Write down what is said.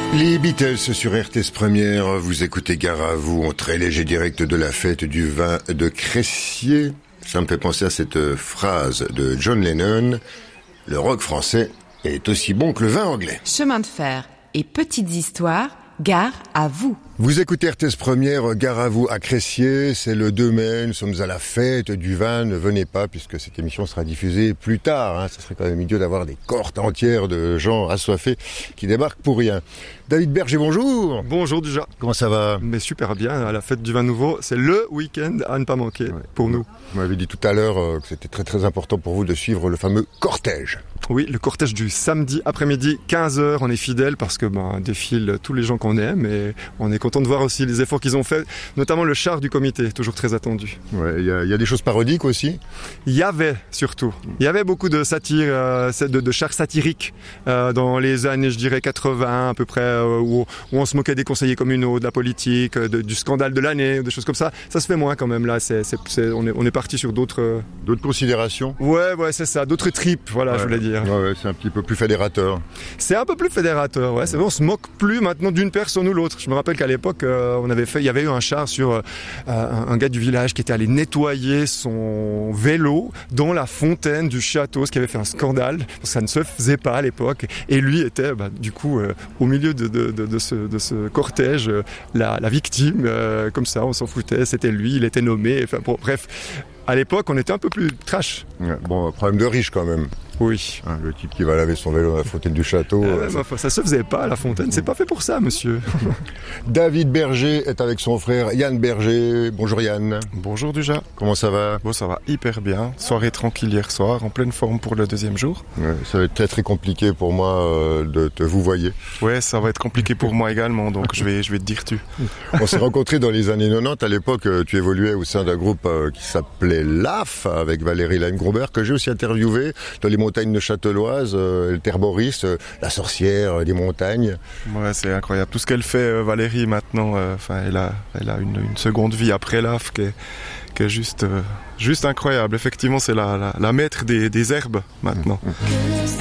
Les Beatles sur RTS Première, vous écoutez Gare à vous en très léger direct de la fête du vin de Cressier. Ça me fait penser à cette phrase de John Lennon, le rock français est aussi bon que le vin anglais. Chemin de fer et petites histoires, Gare à vous. Vous écoutez RTS Première, Gare à vous à Cressier, c'est le 2 mai, nous sommes à la fête du vin, ne venez pas puisque cette émission sera diffusée plus tard, ça serait quand même idiot d'avoir des cohortes entières de gens assoiffés qui débarquent pour rien. David Berger, bonjour. Bonjour déjà. Comment ça va? Mais super bien, à la fête du vin nouveau, c'est le week-end à ne pas manquer pour nous. Vous m'avez dit tout à l'heure que c'était très très important pour vous de suivre le fameux cortège. Oui, le cortège du samedi après-midi, 15h, on est fidèles parce que défilent tous les gens qu'on aime et on est content de voir aussi les efforts qu'ils ont fait, notamment le char du comité, toujours très attendu. Ouais, y a des choses parodiques aussi? Il y avait surtout, beaucoup de satire, de chars satiriques dans les années, je dirais 80 à peu près, où on se moquait des conseillers communaux, de la politique, du scandale de l'année, des choses comme ça. Ça se fait moins quand même là, on est parti sur d'autres... D'autres considérations? Ouais, c'est ça, d'autres tripes, voilà, je voulais dire. Ouais, c'est un petit peu plus fédérateur. C'est un peu plus fédérateur, ouais. C'est vrai, on se moque plus maintenant d'une personne ou l'autre. Je me rappelle qu'à l'époque, il y avait eu un char sur un gars du village qui était allé nettoyer son vélo dans la fontaine du château, ce qui avait fait un scandale. Ça ne se faisait pas à l'époque. Et lui était, du coup, au milieu de ce cortège, la victime. Comme ça, on s'en foutait. C'était lui, il était nommé. Enfin, bon, bref. À l'époque, on était un peu plus trash. Ouais, problème de riche quand même. Oui. Le type qui va laver son vélo à la fontaine du château. Ça se faisait pas à la fontaine, c'est pas fait pour ça, monsieur. David Berger est avec son frère Yann Berger. Bonjour Yann. Bonjour Duja. Comment ça va? Bon, ça va hyper bien. Soirée tranquille hier soir, en pleine forme pour le deuxième jour. Ouais, ça va être très très compliqué pour moi de te vous voyer. Ouais, ça va être compliqué pour moi également, donc je vais te dire tu. On s'est rencontrés dans les années 90. À l'époque, tu évoluais au sein d'un groupe qui s'appelait LAF, avec Valérie Lane-Grobert, que j'ai aussi interviewé dans les montagnes de Châteloise, le Terboris, la sorcière des montagnes. Ouais, c'est incroyable. Tout ce qu'elle fait, Valérie, maintenant, elle a une seconde vie après LAF qui est juste incroyable. Effectivement, c'est la maître des herbes maintenant.